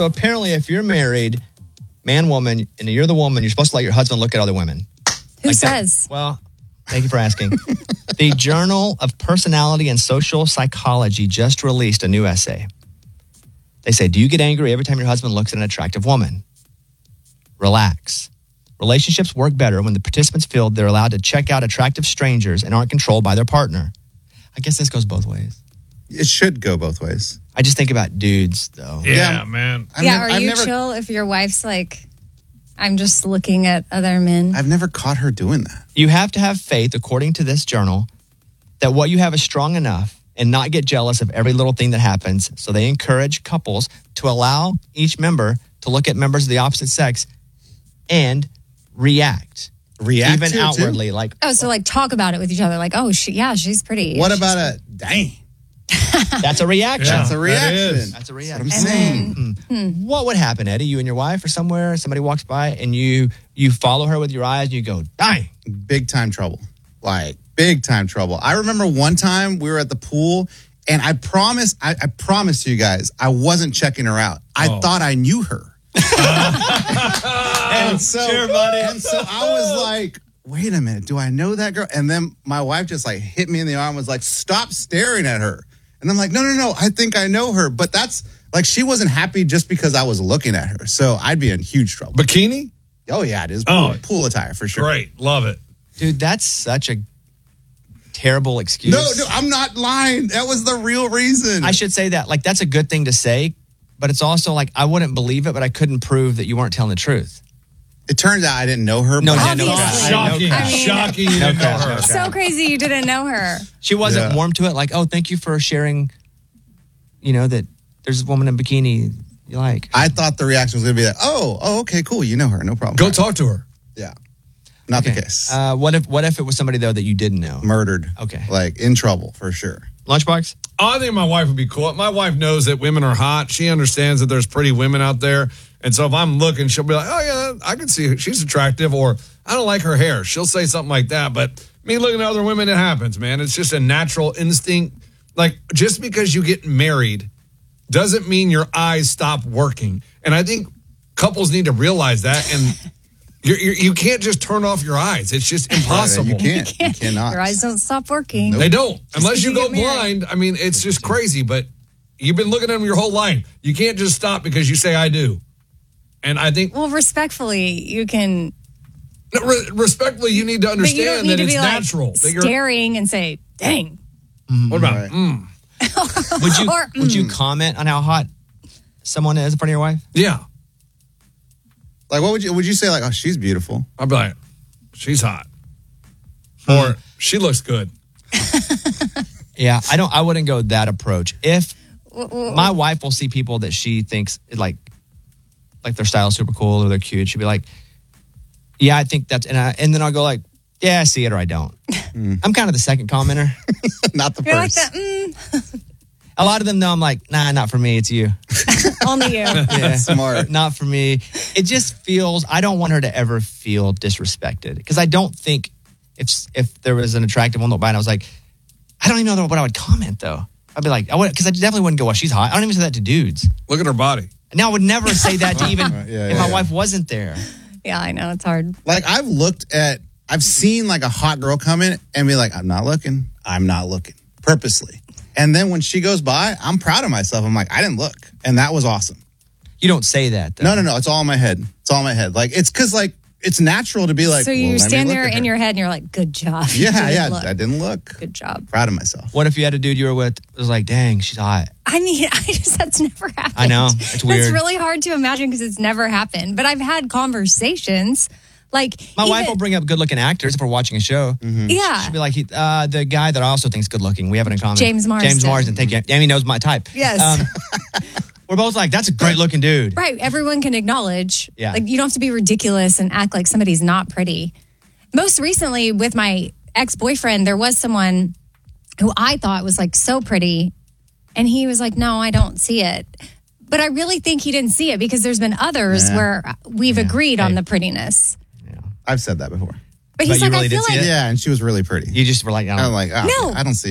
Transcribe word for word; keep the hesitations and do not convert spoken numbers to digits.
So apparently, if you're married, man, woman, and you're the woman, you're supposed to let your husband look at other women. Who like says? That. Well, thank you for asking. The Journal of Personality and Social Psychology just released a new essay. They say, do you get angry every time your husband looks at an attractive woman? Relax. Relationships work better when the participants feel they're allowed to check out attractive strangers and aren't controlled by their partner. I guess this goes both ways. It should go both ways. I just think about dudes, though. Yeah, Yeah. man. I've yeah, nev- are I've you never, chill if your wife's like, I'm just looking at other men? I've never caught her doing that. You have to have faith, according to this journal, that what you have is strong enough and not get jealous of every little thing that happens. So they encourage couples to allow each member to look at members of the opposite sex and react. React even to it, outwardly. too? Like, Oh, so like talk about it with each other. Like, oh, she, yeah, she's pretty. What She's about a dang? that's a reaction. Yeah. That's a that reaction. is. That's a That's reaction. what I'm saying. Mm. What would happen, Eddie? You and your wife or somewhere, somebody walks by and you you follow her with your eyes and you go, dang. Big time trouble. Like, big time trouble. I remember one time we were at the pool, and I promise, I, I promise you guys, I wasn't checking her out. I Oh. thought I knew her. and so, Sure, buddy. and so I was like, wait a minute, do I know that girl? And then my wife just like hit me in the arm and was like, stop staring at her. And I'm like, no, no, no, I think I know her. But that's like, she wasn't happy just because I was looking at her. So I'd be in huge trouble. Bikini? Oh, yeah, it is pool, Oh. pool attire for sure. Great. Love it. Dude, that's such a terrible excuse. No, no, I'm not lying. That was the real reason. I should say that. Like, that's a good thing to say, but it's also like, I wouldn't believe it, but I couldn't prove that you weren't telling the truth. It turns out I didn't know her. No, but yeah, no, Obviously. Shocking. I mean- Shocking you didn't know crap, her. no crap. so crazy you didn't know her. She wasn't Yeah. warm to it. Like, oh, thank you for sharing, you know, that there's a woman in bikini you like. I thought the reaction was going to be like, oh, oh, okay, cool. You know her. No problem. Go talk to her. Yeah. Not Okay. the case. Uh, what if what if it was somebody, though, that you didn't know? Murdered. Okay. Like, in trouble, for sure. Lunchbox? I think my wife would be cool. My wife knows that women are hot. She understands that there's pretty women out there. And so if I'm looking, she'll be like, oh, yeah, I can see her. She's attractive. Or I don't like her hair. She'll say something like that. But me looking at other women, it happens, man. It's just a natural instinct. Like, just because you get married doesn't mean your eyes stop working. And I think couples need to realize that. And you're, you're, you can't just turn off your eyes. It's just impossible. You can't. You cannot. Your eyes don't stop working. They don't. Unless you because go you get married. blind. I mean, it's just crazy. But you've been looking at them your whole life. You can't just stop because you say, I do. And I think, Well, respectfully, you can. no, re- respectfully, you need to But you don't understand need that to it's be natural. like that you're, staring and say, dang. what about, Right. mm, Would you Or, would you comment on how hot someone is in front of your wife? yeah. Like, what would you, would you say, like, oh, she's beautiful? I'd be like, she's hot. Hmm. Or she looks good. Yeah, I don't. I wouldn't go that approach. If my wife will see people that she thinks like, like their style is super cool or they're cute, she'll be like, "Yeah, I think that's," and I, and then I'll go like, "Yeah, I see it or I don't." I'm kind of the second commenter. Not the You're like first. that. Mm, A lot of them know I'm like, "Nah, not for me. It's you." only you. Yeah, Smart. not for me. It just feels. I don't want her to ever feel disrespected because I don't think if if there was an attractive one that by and I was like, I don't even know what I would comment though. I'd be like, I would because I definitely wouldn't go, "Well, she's hot." I don't even say that to dudes. Look at her body. Now I would never say that to even Right, yeah, if yeah, my yeah. wife wasn't there. Yeah, I know. It's hard. Like, I've looked at, I've seen like a hot girl come in and be like, I'm not looking. I'm not looking. Purposely. And then when she goes by, I'm proud of myself. I'm like, I didn't look. And that was awesome. You don't say that though. No, no, no. It's all in my head. It's all in my head. Like, it's because, like, it's natural to be like, so well, you let me stand look there at in her. your head and you're like, good job. You Yeah, didn't yeah. look. I didn't look. Good job. Proud of myself. What if you had a dude you were with that was like, dang, she's hot. I mean, I just, that's never happened. I know. It's weird. It's really hard to imagine because it's never happened. But I've had conversations like. My even, wife will bring up good looking actors if we're watching a show. Yeah. She'll be like, he, uh, the guy that I also think's good looking. We have it in common. James Marsden. James Marsden. Thank you. Amy knows my type. Yes. Um, we're both like, that's a great looking dude. Right. Everyone can acknowledge. Yeah. Like, you don't have to be ridiculous and act like somebody's not pretty. Most recently, with my ex boyfriend, there was someone who I thought was like so pretty. And he was like, no, I don't see it. But I really think he didn't see it because there's been others Yeah. where we've agreed on Hey. the prettiness. I've said that before. But he's But you like, really I did feel see like it? Yeah, and she was really pretty. You just were like, I don't I'm like, oh, No. I don't see